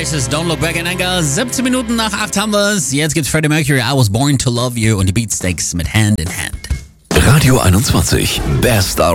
Oasis, Don't Look Back in Anger. 17 Minuten nach 8 haben wir's. Jetzt gibt's Freddie Mercury, I Was Born to Love You und die Beatsteaks mit Hand in Hand. Radio 21, Best